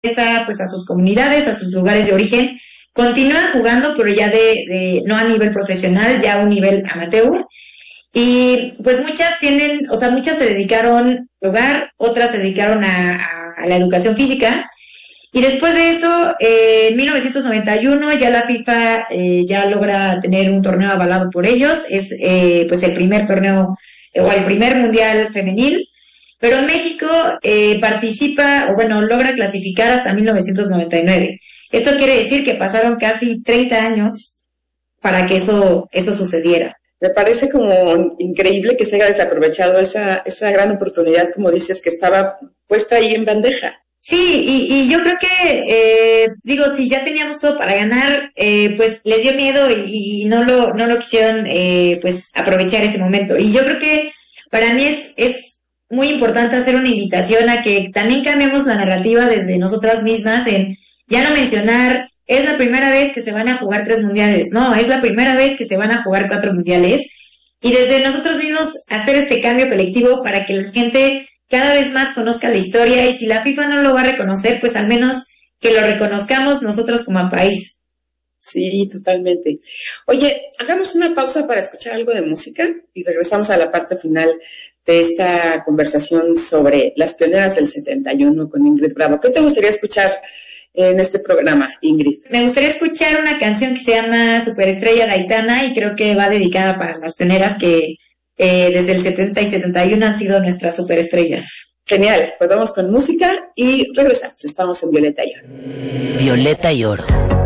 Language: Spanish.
pues a sus comunidades, a sus lugares de origen. Continúan jugando, pero ya no a nivel profesional, ya a un nivel amateur. Y pues muchas se dedicaron al hogar, otras se dedicaron a la educación física. Y después de eso, en 1991 ya la FIFA ya logra tener un torneo avalado por ellos. Es pues el primer torneo o el primer mundial femenil. Pero México participa, o bueno, logra clasificar hasta 1999. Esto quiere decir que pasaron casi 30 años para que eso sucediera. Me parece como increíble que se haya desaprovechado esa gran oportunidad, como dices, que estaba puesta ahí en bandeja. Sí, y yo creo que, si ya teníamos todo para ganar, pues les dio miedo y no lo quisieron, pues aprovechar ese momento. Y yo creo que para mí es muy importante hacer una invitación a que también cambiemos la narrativa desde nosotras mismas en ya no mencionar, es la primera vez que se van a jugar 3 mundiales, no, es la primera vez que se van a jugar 4 mundiales. Y desde nosotros mismos hacer este cambio colectivo para que la gente cada vez más conozca la historia, y si la FIFA no lo va a reconocer, pues al menos que lo reconozcamos nosotros como país. Sí, totalmente. Oye, hagamos una pausa para escuchar algo de música y regresamos a la parte final de esta conversación sobre las pioneras del 71 con Ingrid Bravo. ¿Qué te gustaría escuchar en este programa, Ingrid? Me gustaría escuchar una canción que se llama Superestrella de Aitana, y creo que va dedicada para las pioneras que desde el 70 y 71 han sido nuestras superestrellas. Genial, pues vamos con música y regresamos. Estamos en Violeta y Oro. Violeta y Oro.